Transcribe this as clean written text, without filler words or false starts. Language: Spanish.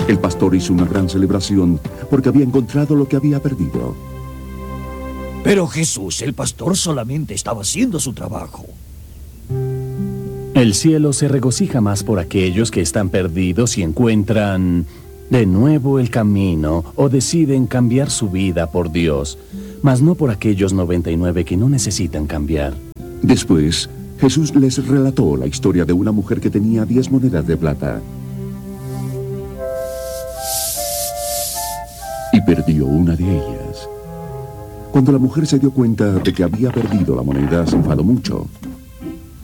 El pastor hizo una gran celebración porque había encontrado lo que había perdido. Pero Jesús, el pastor, solamente estaba haciendo su trabajo. El cielo se regocija más por aquellos que están perdidos y encuentran de nuevo el camino o deciden cambiar su vida por Dios, mas no por aquellos 99 que no necesitan cambiar. Después, Jesús les relató la historia de una mujer que tenía 10 monedas de plata y perdió una de ellas. Cuando la mujer se dio cuenta de que había perdido la moneda, se enfadó mucho.